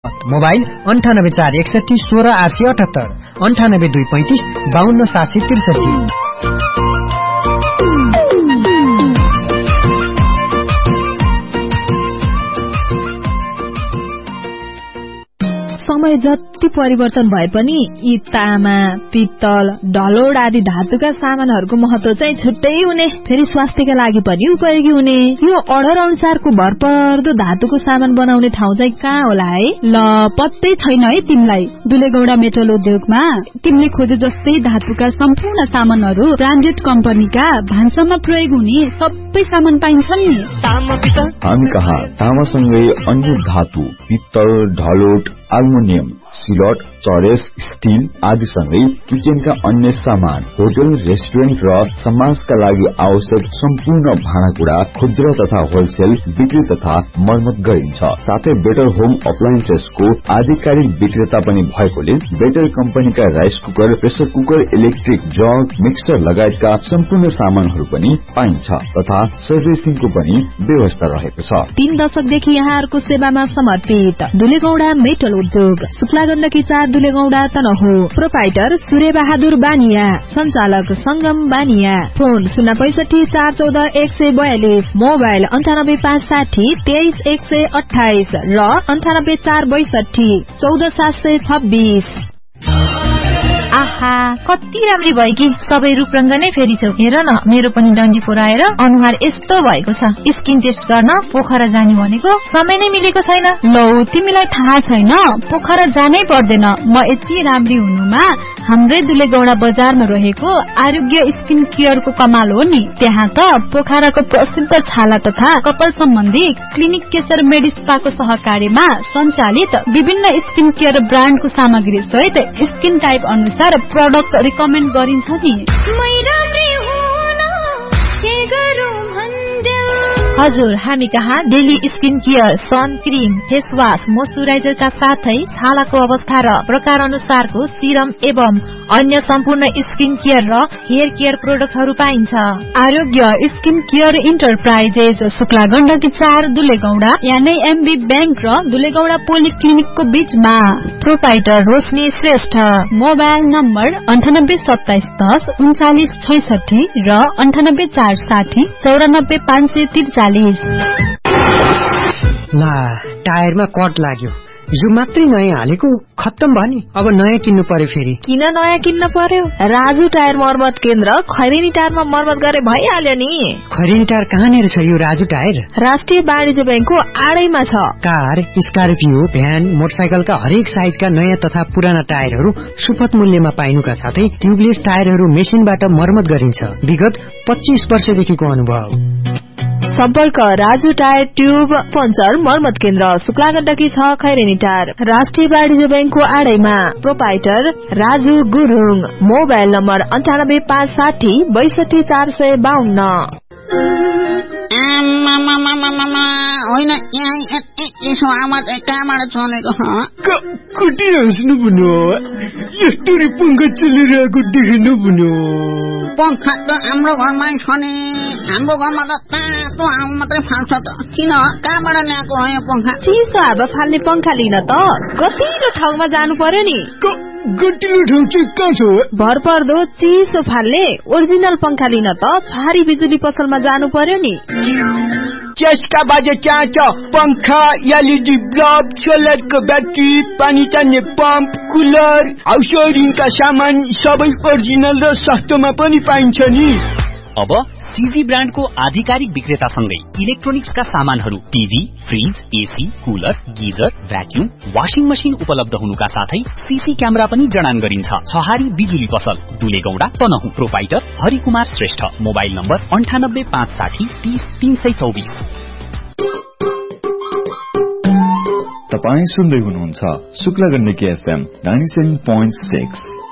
Mobile 9841616878 9825 52763। समय जति परिवर्तन भए पनि यी तामा, पित्तल, ढलोड आदि धातुका सामानहरूको महत्व चाहिँ छुट्टै हुने, फेरि स्वास्थ्यका लागि पनि उपयोगी हुने। यो अर्डर अनुसारको भरपर्दो धातुको सामान बनाउने ठाउँ चाहिँ कहाँ होला है? ल पत्तै छैन है तिमीलाई। दुलेगौडा मेटल उद्योगमा तिमीले खोजे जस्तै धातुका सम्पूर्ण सामानहरू ब्रान्डेड कम्पनीका भान्सामा प्रयोग हुने सबै सामान पाइन्छन् नि। हामी कहाँ तामासँगै अन्य धातु, पित्तल, ढलोट, एल्युमिनियम, सिलट, चरेस, स्टील आदि सँगै किचनका अन्य सामान, होटल, रेस्टुरेन्ट र समाजका लागि आवश्यक सम्पूर्ण भाँडाकुँडा खुद्र तथा होलसेल बिक्री तथा मर्मत गरिन्छ। साथै बेटर होम अप्लायन्सेसको आधिकारिक विक्रेता पनि भएकोले बेटर कम्पनीका rice cooker, pressure cooker, electric jug, mixer लगायतका सम्पूर्ण सामानहरू पनि पाइन्छ तथा सर्भिसिङको पनि व्यवस्था रहेको छ। 3 दशकदेखि यहाँहरूको सेवामा समर्पित दुलेगौडा मेटल उद्योग, शुक्ला गण्डकी 4 दुलेगौडा तनहु। प्रोपाइटर सूर्य बहादुर बानिया, संचालक संगम बानिया। फोन 065 414 142, मोबाइल 98560 23128 र 98462 14726। आहा कति राम्री भयो कि सबै रूपरंग नै फेरिछौ। हेर न मेरो पनि डन्डी फोराएर अनुहार यस्तो भएको छ। स्किन टेस्ट गर्न पोखरा जाने भनेको समय नै मिलेको छैन। लौ तिमीलाई थाहा छैन पोखरा जानै पर्दैन। म यति राम्री हुनुमा हाम्रै दुलेगौडा बजारमा रहेको आरोग्य स्किन केयरको कमाल हो नि। त्यहाँ त पोखराको प्रसिद्ध छाला तथा कपाल सम्बन्धी क्लिनिक केशर मेडिस्पाको सहकार्यमा सञ्चालित विभिन्न स्किन केयर ब्रान्डको सामग्री सहित स्किन टाइप अनुसार प्रोडक्ट रिकमेन्ड गरिन्छ नि। हजुर हामी कहाँ daily skin care, sun cream, face wash, मोइस्चराइजरका साथै छालाको अवस्था र प्रकार अनुसारको सिरम एवं अन्य सम्पूर्ण स्किन केयर र हेयर केयर प्रोडक्टहरू पाइन्छ। आरोग्य skin care enterprises, Shukla Gandaki 4 दुलेगौडा, यानी एमबी बैंक र दुलेगौडा पोलिक्लिनिकको बीचमा। प्रोपाइटर रोशनी श्रेष्ठ। मोबाइल नम्बर 982710 3966 र 98460 94543। ला टायरमा कट लाग्यो। यो मात्रै नयाँ हालेको खत्तम भयो नि। अब नयाँ किन्नु पर्यो फेरि। किन नयाँ किन्न पर्यो? राजु टायर मर्मत केन्द्र खैरेनी टायरमा मर्मत गरे भइहाल्यो नि। खैरेनी टायर कहाँनिर छ यो राजु टायर? राष्ट्रिय वाणिज्य बैंकको आडैमा छ। कार, स्कर्पियो, भ्यान, मोटरसाइकलका हरेक साइजका नयाँ तथा पुराना टायरहरू सुपथ मूल्यमा पाइनुका साथै ट्युबलेस टायरहरू मेसिनबाट मर्मत गरिन्छ। विगत 25 वर्षदेखिको अनुभव। सम्पर्क राजु टायर ट्युब पञ्चर मर्मत केन्द्र, शुक्ला गण्डकी 6 खैरेनी टायर, राष्ट्रिय वाणिज्य बैंकको आडैमा। Proprietor Raju Gurung. Mobile number 98560 62452। होइन यसो आवाज कहाँबाट चलेको? कति हाँस्नु भन्यो? यस्तरी पंखा चलिरहेको देख्नु भन्यो? पंखा त हाम्रो घरमा छ नि। हाम्रो घरमा त तातो हावा मात्रै फाल्छ त। किन कहाँबाट ल्याएको हो यो पंखा? चिसो हावा फाल्ने पंखा लिन त गतिलो ठाउँमा जानु पर्यो नि। गतिलो ठाउँ चाहिँ कहाँ छ? भरपर्दो चिसो फाल्ने ओरिजिनल पंखा लिन त छहारी बिजुली पसलमा जानु पर्यो नि। त्यसका बाजे त्यहाँ छ पंखा, एलईडी बल्ब, सोलरको ब्याट्री, पानी तान्ने पम्प, कुलर, हाउस वायरिङका सामान सबै ओरिजिनल र सस्तोमा पनि पाइन्छ नि। अब सीजी ब्रान्डको आधिकारिक विक्रेतासँगै इलेक्ट्रोनिक्सका सामानहरू TV, fridge, AC, cooler, geyser, vacuum, washing machine उपलब्ध हुनुका साथै सीसी क्यामेरा पनि जडान गरिन्छ। छहारी बिजुली पसल, दुलेगौडा Tanahun. Proprietor Harikumar Shrestha. Mobile number 98560 30324। तपाई सुन्दै हुनुहुन्छ शुक्ला गण्डकी FM 97.6।